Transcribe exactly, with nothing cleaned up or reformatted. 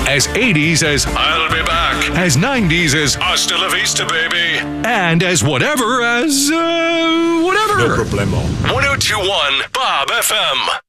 As eighties as I'll be back. as nineties as Hasta la vista, baby. and as whatever as uh, whatever. No problemo. ten twenty-one Bob F M.